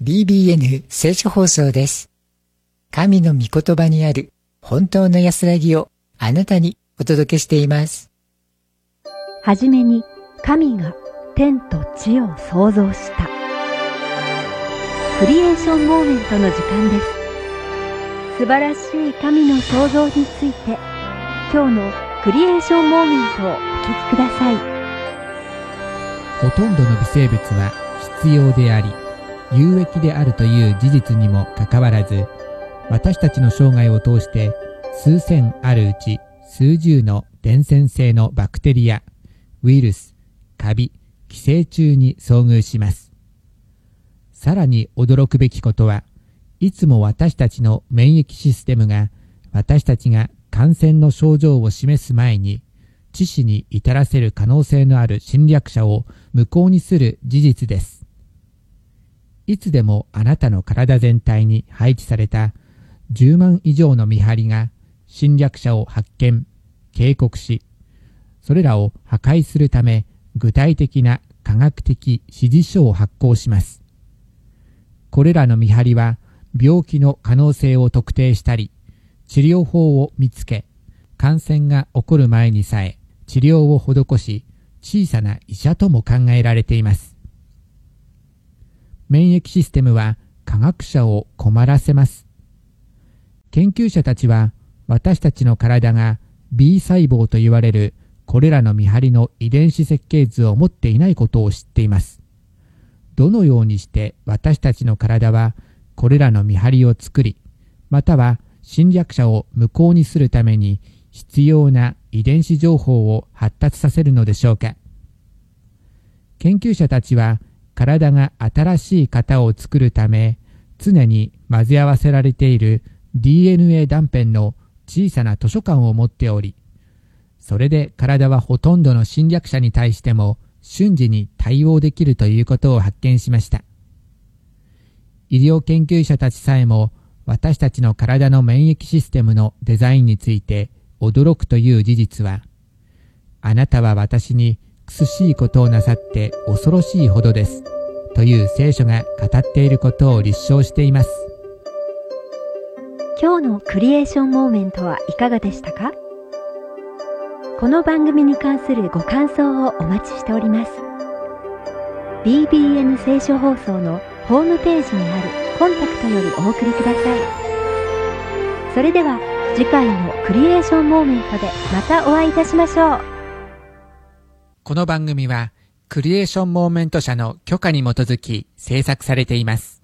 BBN 聖書放送です。神の御言葉にある本当の安らぎをあなたにお届けしています。 はじめに神が天と地を創造した。クリエーションモーメントの時間です。素晴らしい神の創造について、今日のクリエーションモーメントをお聞きください。 ほとんどの微生物は必要であり、有益であるという事実にもかかわらず、私たちの生涯を通して数千あるうち数十の伝染性のバクテリア、ウイルス、カビ、寄生虫に遭遇します。さらに驚くべきことは、いつも私たちの免疫システムが私たちが感染の症状を示す前に致死に至らせる可能性のある侵略者を無効にする事実です。いつでもあなたの体全体に配置された10万以上の見張りが侵略者を発見、警告し、それらを破壊するため具体的な科学的指示書を発行します。これらの見張りは病気の可能性を特定したり、治療法を見つけ、感染が起こる前にさえ治療を施し、小さな医者とも考えられています。免疫システムは科学者を困らせます。研究者たちは私たちの体が B 細胞と言われるこれらの見張りの遺伝子設計図を持っていないことを知っています。どのようにして私たちの体はこれらの見張りを作り、または侵略者を無効にするために必要な遺伝子情報を発達させるのでしょうか。研究者たちは体が新しい型を作るため常に混ぜ合わせられている DNA 断片の小さな図書館を持っており、それで体はほとんどの侵略者に対しても瞬時に対応できるということを発見しました。医療研究者たちさえも私たちの体の免疫システムのデザインについて驚くという事実は、あなたは私に苦しいことをなさって恐ろしいほどですという聖書が語っていることを立証しています。 今日のクリエーションモーメントはいかがでしたか？この番組に関するご感想をお待ちしております。BBN 聖書放送のホームページにあるコンタクトよりお送りください。それでは次回のクリエーションモーメントでまたお会いいたしましょう。 この番組はクリエーションモーメント社の許可に基づき制作されています。